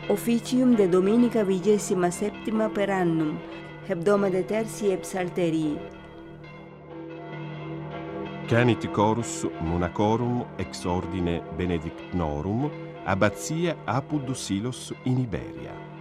Officium de Dominica 27 per annum, hebdomade tertii et psalterii. Canit chorus monacorum ex ordine benedictnorum, abbatia Apud Silos in Iberia.